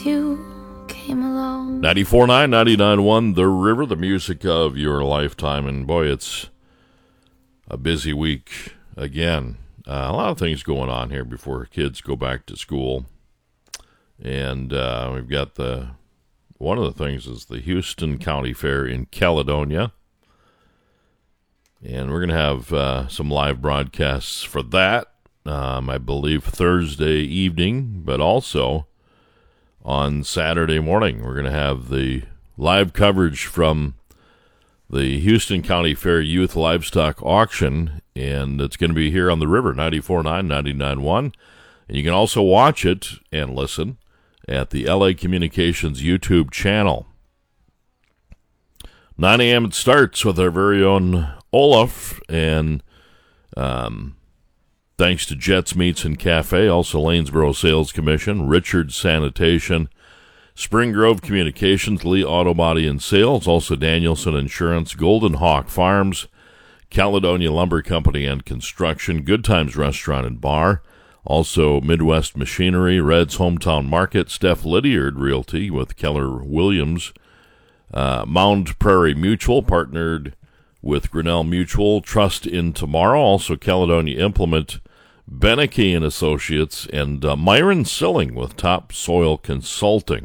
You came along. 94.9, 99.1, The River, the music of your lifetime. And boy, it's a busy week again. A lot of things going on here before kids go back to school. And we've got one of the things is the Houston County Fair in Caledonia. And we're going to have some live broadcasts for that, I believe Thursday evening, but also on Saturday morning. We're going to have the live coverage from the Houston County Fair Youth Livestock Auction, and it's going to be here on the River, 94.9, 99.1. And you can also watch it and listen at the LA Communications YouTube channel. 9 a.m. it starts with our very own Olaf, and thanks to Jets Meats and Cafe, also Lanesboro Sales Commission, Richards Sanitation, Spring Grove Communications, Lee Auto Body and Sales, also Danielson Insurance, Golden Hawk Farms, Caledonia Lumber Company and Construction, Good Times Restaurant and Bar, also Midwest Machinery, Red's Hometown Market, Steph Lydiard Realty with Keller Williams, Mound Prairie Mutual, partnered with Grinnell Mutual, Trust in Tomorrow, also Caledonia Implement, Beneke and Associates, and Myron Silling with Top Soil Consulting.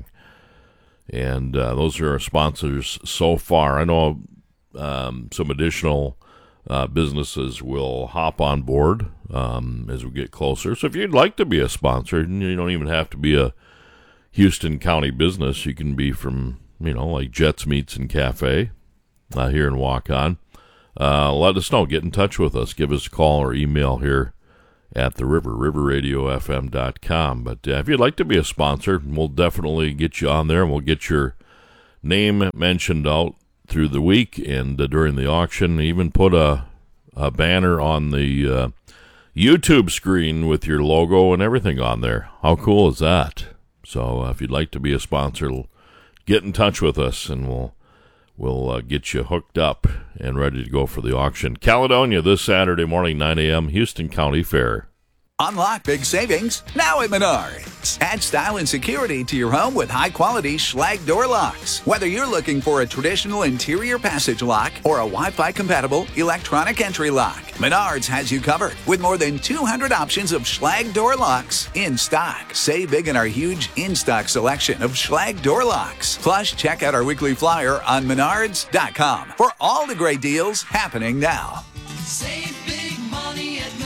And those are our sponsors so far. I know some additional businesses will hop on board as we get closer. So if you'd like to be a sponsor, you don't even have to be a Houston County business. You can be from, like Jets Meats and Cafe here in Waukon. Let us know. Get in touch with us. Give us a call or email here at the River, riverradiofm.com. But if you'd like to be a sponsor, we'll definitely get you on there, and we'll get your name mentioned out through the week and during the auction. Even put a banner on the YouTube screen with your logo and everything on there. How cool is that? So if you'd like to be a sponsor, get in touch with us, and we'll get you hooked up and ready to go for the auction. Caledonia this Saturday morning, 9 a.m., Houston County Fair. Unlock big savings now at Menards. Add style and security to your home with high-quality Schlage door locks. Whether you're looking for a traditional interior passage lock or a Wi-Fi-compatible electronic entry lock, Menards has you covered with more than 200 options of Schlage door locks in stock. Save big in our huge in-stock selection of Schlage door locks. Plus, check out our weekly flyer on Menards.com for all the great deals happening now. Save big money at Menards.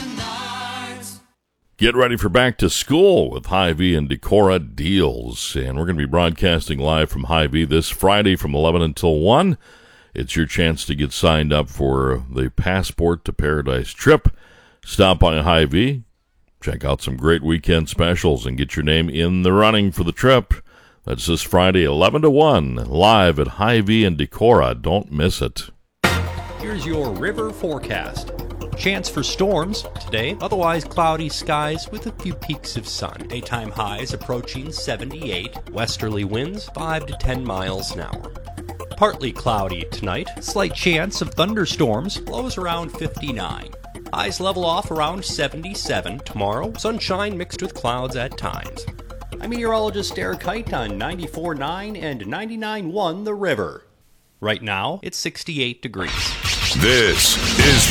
Get ready for back to school with Hy-Vee and Decora deals. And we're going to be broadcasting live from Hy-Vee this Friday from 11 until 1. It's your chance to get signed up for the Passport to Paradise trip. Stop by Hy-Vee, check out some great weekend specials, and get your name in the running for the trip. That's this Friday, 11 to 1, live at Hy-Vee and Decora. Don't miss it. Here's your river forecast. Chance for storms today, otherwise cloudy skies with a few peaks of sun. Daytime highs approaching 78, westerly winds 5 to 10 miles an hour. Partly cloudy tonight, slight chance of thunderstorms, lows around 59. Highs level off around 77 tomorrow, sunshine mixed with clouds at times. I'm meteorologist Eric Height on 94.9 and 99.1 The River. Right now, it's 68 degrees. This is